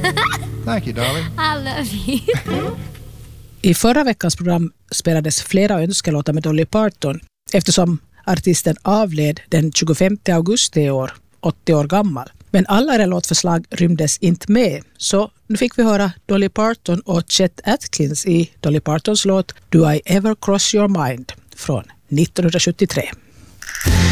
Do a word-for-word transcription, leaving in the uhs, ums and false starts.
Thank you, darling. I love you. I förra veckans program spelades flera önskelåtar med Dolly Parton eftersom artisten avled den tjugofemte augusti i år, åttio år gammal. Men alla era låtförslag rymdes inte med, så nu fick vi höra Dolly Parton och Chet Atkins i Dolly Partons låt Do I Ever Cross Your Mind från nittonhundrasjuttiotre.